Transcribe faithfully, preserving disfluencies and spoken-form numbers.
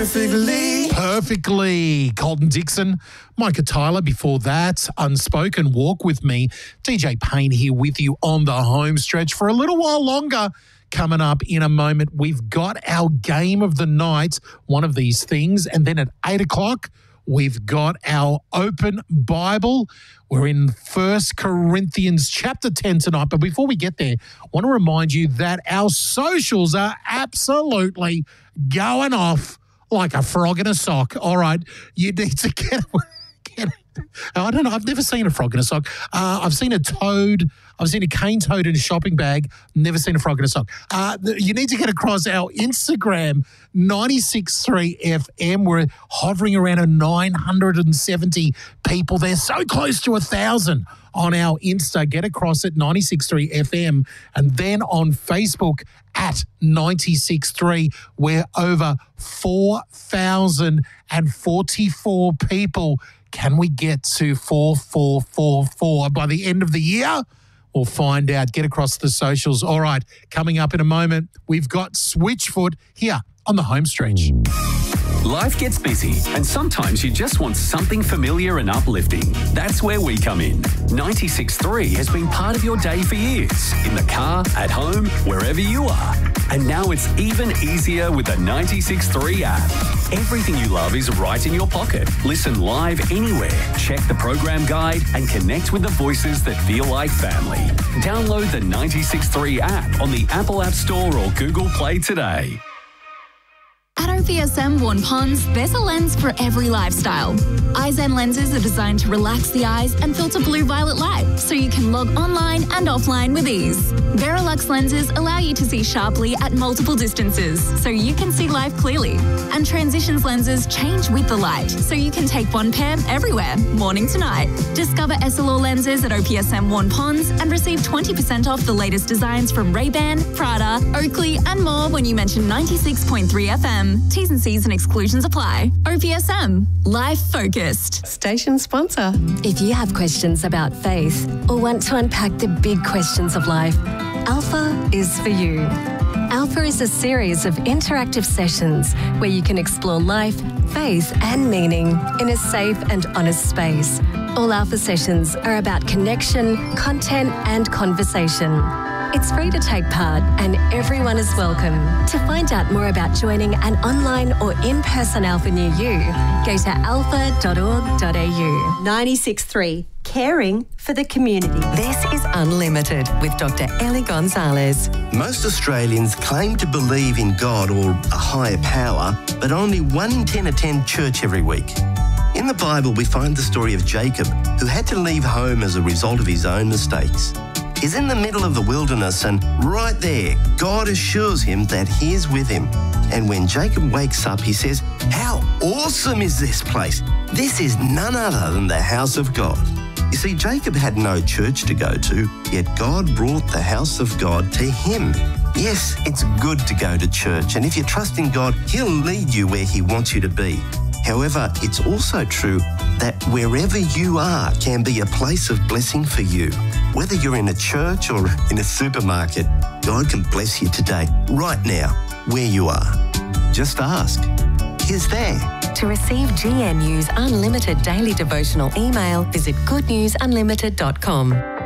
Perfectly. Perfectly. Colton Dixon, Micah Tyler before that. Unspoken, Walk With Me. D J Payne here with you on the home stretch for a little while longer. Coming up in a moment, we've got our game of the night, one of these things. And then at eight o'clock, we've got our open Bible. We're in First Corinthians chapter ten tonight. But before we get there, I want to remind you that our socials are absolutely going off like a frog in a sock. All right, you need to get, get I don't know. I've never seen a frog in a sock. Uh, I've seen a toad. I've seen a cane toad in a shopping bag. Never seen a frog in a sock. Uh, you need to get across our Instagram, ninety-six point three F M. We're hovering around a nine hundred seventy people. They're so close to one thousand on our Insta. Get across at ninety-six point three F M. And then on Facebook at ninety-six point three, we're over four thousand forty-four people. Can we get to four four four four by the end of the year? We'll find out. Get across the socials. All right, coming up in a moment, we've got Switchfoot here on the home stretch. Life gets busy, and sometimes you just want something familiar and uplifting. That's where we come in. ninety-six point three has been part of your day for years, in the car, at home, wherever you are. And now it's even easier with the ninety-six point three app. Everything you love is right in your pocket. Listen live anywhere, check the program guide, and connect with the voices that feel like family. Download the ninety-six point three app on the Apple App Store or Google Play today. At O P S M Waurn Ponds, there's a lens for every lifestyle. iZen lenses are designed to relax the eyes and filter blue-violet light, so you can log online and offline with ease. Verilux lenses allow you to see sharply at multiple distances, so you can see life clearly. And Transitions lenses change with the light, so you can take one pair everywhere, morning to night. Discover S L R lenses at O P S M Waurn Ponds and receive twenty percent off the latest designs from Ray-Ban, Prada, Oakley and more when you mention ninety-six point three F M. T's and C's and exclusions apply. O P S M. Life focused. Station sponsor. If you have questions about faith or want to unpack the big questions of life, Alpha is for you. Alpha is a series of interactive sessions where you can explore life, faith and meaning in a safe and honest space. All Alpha sessions are about connection, content and conversation. It's free to take part and everyone is welcome. To find out more about joining an online or in-person Alpha near you, go to alpha dot org dot a u. ninety-six point three, caring for the community. This is Unlimited with Doctor Ellie Gonzalez. Most Australians claim to believe in God or a higher power, but only one in ten attend church every week. In the Bible, we find the story of Jacob, who had to leave home as a result of his own mistakes. He's in the middle of the wilderness and right there, God assures him that he is with him. And when Jacob wakes up, he says, "How awesome is this place? This is none other than the house of God." You see, Jacob had no church to go to, yet God brought the house of God to him. Yes, it's good to go to church, and if you trust in God, he'll lead you where he wants you to be. However, it's also true that wherever you are can be a place of blessing for you. Whether you're in a church or in a supermarket, God can bless you today, right now, where you are. Just ask. He's there. To receive G N U's Unlimited Daily Devotional email, visit good news unlimited dot com.